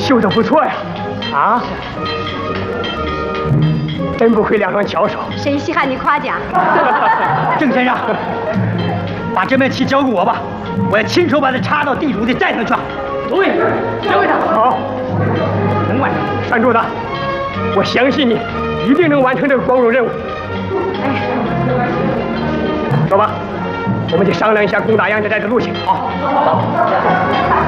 绣得不错呀！啊，真不愧两双巧手。 谁稀罕你夸奖？ 郑先生，把这面旗交给我吧，我要亲手把它插到地主的寨上去。 对，交给他。好，能完成。山柱子，我相信你一定能完成这个光荣任务。哎，走吧，我们去商量一下攻打杨家寨的路线。好，走。